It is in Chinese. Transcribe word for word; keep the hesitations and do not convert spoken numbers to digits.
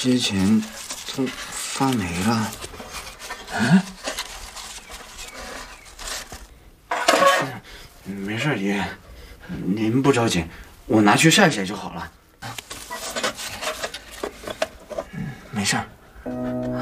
些钱都发霉了。嗯，没事，爷，您不着急，我拿去晒晒就好了。嗯，没事。